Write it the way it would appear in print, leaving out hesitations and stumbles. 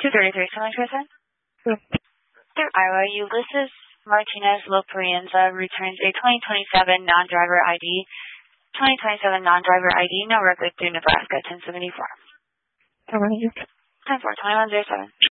233, selling person. Sure. Through Iowa, Ulysses Martinez Loprienza returns a 2027 non-driver ID. 2027 non-driver ID, no record through Nebraska, 1074. 10-4, 10-4, 2107.